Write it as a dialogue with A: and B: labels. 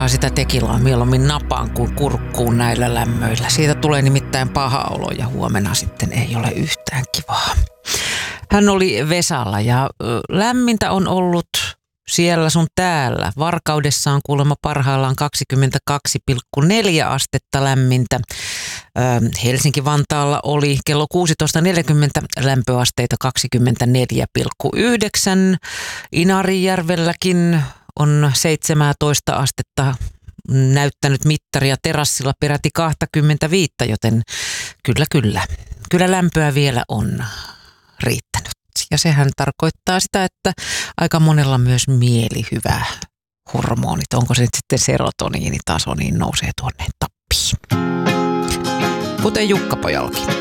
A: Sitä tekilaa mieluummin napaan kuin kurkkuun näillä lämmöillä. Siitä tulee nimittäin paha olo ja huomenna sitten ei ole yhtään kivaa. Hän oli Vesalla ja lämmintä on ollut siellä sun täällä. Varkaudessa on kuulemma parhaillaan 22,4 astetta lämmintä. Helsinki-Vantaalla oli kello 16.40 lämpöasteita 24,9. Inarijärvelläkin on 17 astetta näyttänyt mittari ja terassilla peräti 25, joten kyllä lämpöä vielä on riittänyt. Ja sehän tarkoittaa sitä, että aika monella myös mielihyvä hormonit, onko se nyt sitten serotoniinitaso, niin nousee tuonne tappiin. Kuten Jukka-pojallakin.